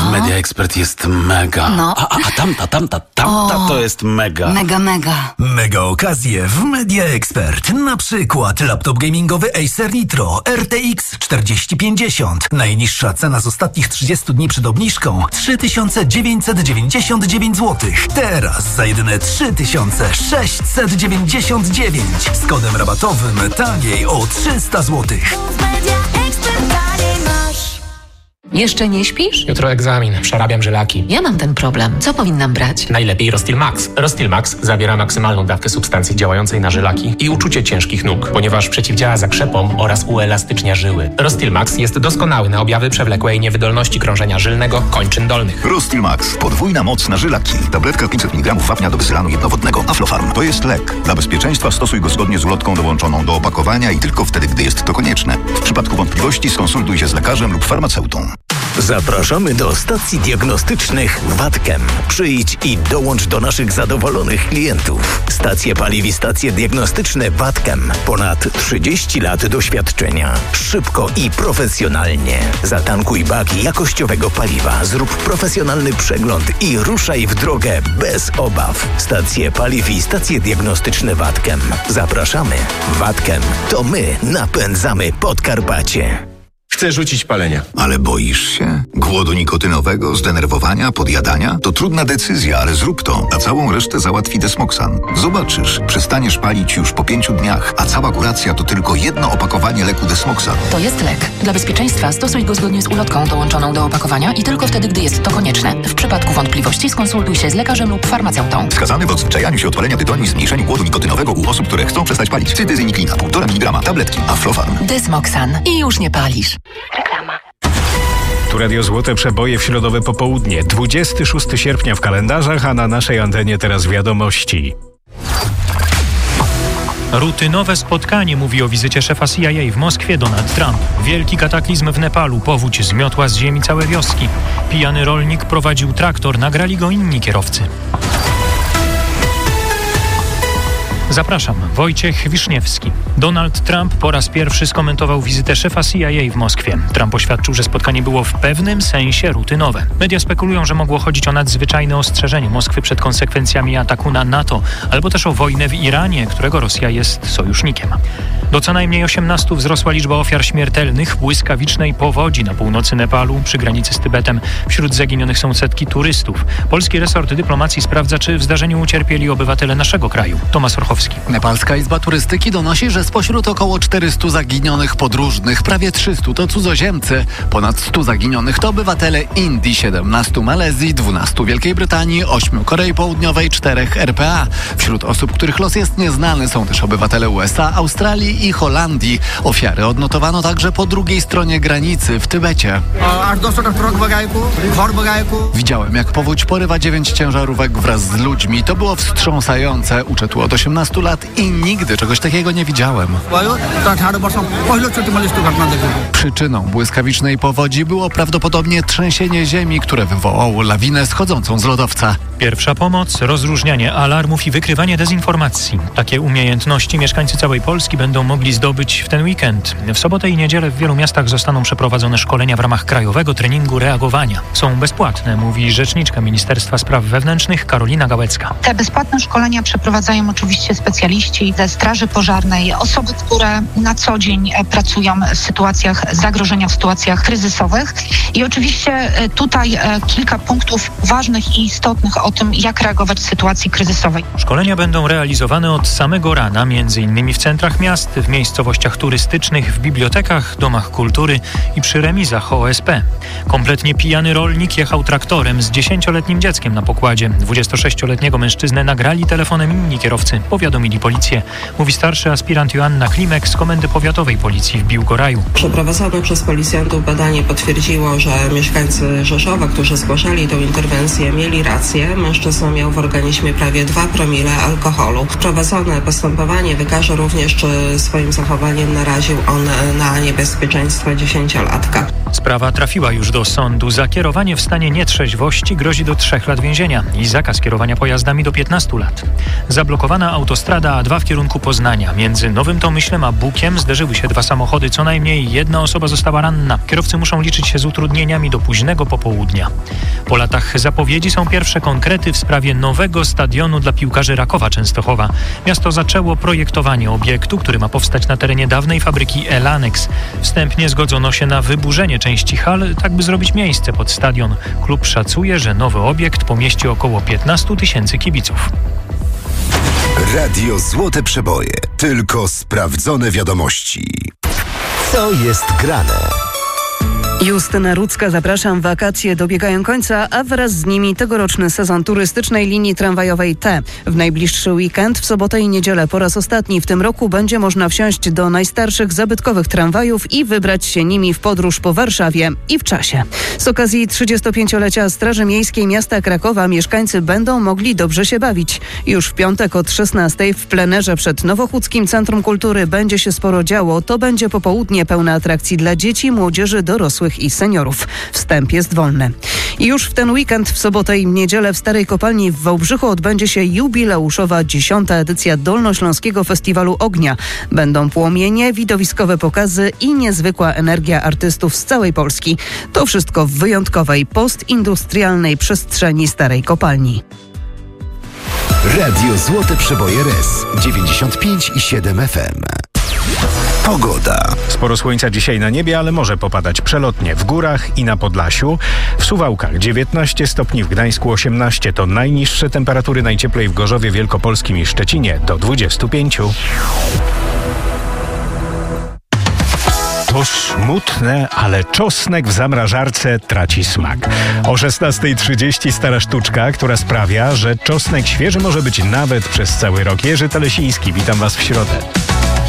Media Expert jest mega. No. A tamta to jest mega. Mega. Mega okazje w Media Expert. Na przykład laptop gamingowy Acer Nitro RTX 4050. Najniższa cena z ostatnich 30 dni przed obniżką 3999 zł. Teraz za jedyne 3699. Z kodem rabatowym taniej o 300 zł. Jeszcze nie śpisz? Jutro egzamin, przerabiam żylaki. Ja mam ten problem. Co powinnam brać? Najlepiej Rostil Max. Rostil Max zawiera maksymalną dawkę substancji działającej na żylaki i uczucie ciężkich nóg, ponieważ przeciwdziała zakrzepom oraz uelastycznia żyły. Rostil Max jest doskonały na objawy przewlekłej niewydolności krążenia żylnego kończyn dolnych. Rostil Max. Podwójna moc na żylaki. Tabletka 500 mg wapnia do wysylanu jednowodnego. Aflofarm. To jest lek. Dla bezpieczeństwa stosuj go zgodnie z ulotką dołączoną do opakowania i tylko wtedy, gdy jest to konieczne. W przypadku wątpliwości skonsultuj się z lekarzem lub farmaceutą. Zapraszamy do stacji diagnostycznych Watchem. Przyjdź i dołącz do naszych zadowolonych klientów. Stacje paliw i stacje diagnostyczne Watchem. Ponad 30 lat doświadczenia. Szybko i profesjonalnie. Zatankuj baki jakościowego paliwa. Zrób profesjonalny przegląd i ruszaj w drogę bez obaw. Stacje paliw i stacje diagnostyczne Watchem. Zapraszamy. Watchem. To my napędzamy Podkarpacie. Chcę rzucić palenia. Ale boisz się? Głodu nikotynowego, zdenerwowania, podjadania? To trudna decyzja, ale zrób to, a całą resztę załatwi Desmoxan. Zobaczysz, przestaniesz palić już po 5 dniach, a cała kuracja to tylko jedno opakowanie leku Desmoxan. To jest lek. Dla bezpieczeństwa stosuj go zgodnie z ulotką dołączoną do opakowania i tylko wtedy, gdy jest to konieczne. W przypadku wątpliwości skonsultuj się z lekarzem lub farmaceutą. Wskazany w odzwyczajaniu się od palenia tytoniu i zmniejszeniu głodu nikotynowego u osób, które chcą przestać palić. Cytyzyniklina, 1,5 mg, tabletki, Aflofarm. Desmoxan. I już nie palisz. Reklama. Tu Radio Złote Przeboje w środowe popołudnie. 26 sierpnia w kalendarzach, a na naszej antenie teraz wiadomości. Rutynowe spotkanie mówi o wizycie szefa CIA w Moskwie Donald Trump. Wielki kataklizm w Nepalu, powódź zmiotła z ziemi całe wioski. Pijany rolnik prowadził traktor, nagrali go inni kierowcy. Zapraszam, Wojciech Wiszniewski. Donald Trump po raz pierwszy skomentował wizytę szefa CIA w Moskwie. Trump oświadczył, że spotkanie było w pewnym sensie rutynowe. Media spekulują, że mogło chodzić o nadzwyczajne ostrzeżenie Moskwy przed konsekwencjami ataku na NATO, albo też o wojnę w Iranie, którego Rosja jest sojusznikiem. Do co najmniej 18 wzrosła liczba ofiar śmiertelnych błyskawicznej powodzi na północy Nepalu, przy granicy z Tybetem. Wśród zaginionych są setki turystów. Polski resort dyplomacji sprawdza, czy w zdarzeniu ucierpieli obywatele naszego kraju. Tomasz Orchowski. Nepalska Izba Turystyki donosi, że spośród około 400 zaginionych podróżnych prawie 300 to cudzoziemcy. Ponad 100 zaginionych to obywatele Indii, 17 Malezji, 12 Wielkiej Brytanii, 8 Korei Południowej, 4 RPA. Wśród osób, których los jest nieznany, są też obywatele USA, Australii i Holandii. Ofiary odnotowano także po drugiej stronie granicy w Tybecie. Widziałem, jak powódź porywa 9 ciężarówek wraz z ludźmi. To było wstrząsające. Uczę tu od 18 lat i nigdy czegoś takiego nie widziałem. Przyczyną błyskawicznej powodzi było prawdopodobnie trzęsienie ziemi, które wywołało lawinę schodzącą z lodowca. Pierwsza pomoc, rozróżnianie alarmów i wykrywanie dezinformacji. Takie umiejętności mieszkańcy całej Polski będą mogli zdobyć w ten weekend. W sobotę i niedzielę w wielu miastach zostaną przeprowadzone szkolenia w ramach krajowego treningu reagowania. Są bezpłatne, mówi rzeczniczka Ministerstwa Spraw Wewnętrznych Karolina Gałecka. Te bezpłatne szkolenia przeprowadzają oczywiście specjaliści ze Straży Pożarnej, osoby, które na co dzień pracują w sytuacjach zagrożenia, w sytuacjach kryzysowych. I oczywiście tutaj kilka punktów ważnych i istotnych o tym, jak reagować w sytuacji kryzysowej. Szkolenia będą realizowane od samego rana, m.in. w centrach miast, w miejscowościach turystycznych, w bibliotekach, domach kultury i przy remizach OSP. Kompletnie pijany rolnik jechał traktorem z 10-letnim dzieckiem na pokładzie. 26-letniego mężczyznę nagrali telefonem inni kierowcy, powiadomili policję. Mówi starszy aspirant Joanna Klimek z Komendy Powiatowej Policji w Biłgoraju. Przeprowadzone przez policjantów badanie potwierdziło, że mieszkańcy Rzeszowa, którzy zgłaszali tę interwencję, mieli rację. Mężczyzna miał w organizmie prawie 2 promile alkoholu. Prowadzone postępowanie wykaże również, czy swoim zachowaniem naraził on na niebezpieczeństwo 10-latka. Sprawa trafiła już do sądu. Za kierowanie w stanie nietrzeźwości grozi do 3 lat więzienia i zakaz kierowania pojazdami do 15 lat. Zablokowana autostrada Autostrada A2 w kierunku Poznania. Między Nowym Tomyślem a Bukiem zderzyły się dwa samochody. Co najmniej jedna osoba została ranna. Kierowcy muszą liczyć się z utrudnieniami do późnego popołudnia. Po latach zapowiedzi są pierwsze konkrety w sprawie nowego stadionu dla piłkarzy Rakowa Częstochowa. Miasto zaczęło projektowanie obiektu, który ma powstać na terenie dawnej fabryki Elanex. Wstępnie zgodzono się na wyburzenie części hal, tak by zrobić miejsce pod stadion. Klub szacuje, że nowy obiekt pomieści około 15 000 kibiców. Radio Złote Przeboje. Tylko sprawdzone wiadomości. Co jest grane? Justyna Rudzka, zapraszam. Wakacje dobiegają końca, a wraz z nimi tegoroczny sezon turystycznej linii tramwajowej T. W najbliższy weekend, w sobotę i niedzielę po raz ostatni w tym roku będzie można wsiąść do najstarszych zabytkowych tramwajów i wybrać się nimi w podróż po Warszawie i w czasie. Z okazji 35-lecia Straży Miejskiej Miasta Krakowa mieszkańcy będą mogli dobrze się bawić. Już w piątek od 16:00 w plenerze przed Nowochódzkim Centrum Kultury będzie się sporo działo. To będzie popołudnie pełne atrakcji dla dzieci, młodzieży, dorosłych i seniorów. Wstęp jest wolny. I już w ten weekend, w sobotę i niedzielę w Starej Kopalni w Wałbrzychu odbędzie się jubileuszowa 10. edycja Dolnośląskiego Festiwalu Ognia. Będą płomienie, widowiskowe pokazy i niezwykła energia artystów z całej Polski. To wszystko w wyjątkowej, postindustrialnej przestrzeni Starej Kopalni. Radio Złote Przeboje RS 95,7 FM. Pogoda. Sporo słońca dzisiaj na niebie, ale może popadać przelotnie w górach i na Podlasiu. W Suwałkach 19 stopni, w Gdańsku 18 to najniższe temperatury, najcieplej w Gorzowie Wielkopolskim i Szczecinie do 25. To smutne, ale czosnek w zamrażarce traci smak. O 16:30 stara sztuczka, która sprawia, że czosnek świeży może być nawet przez cały rok. Jerzy Telesiński, witam Was w środę.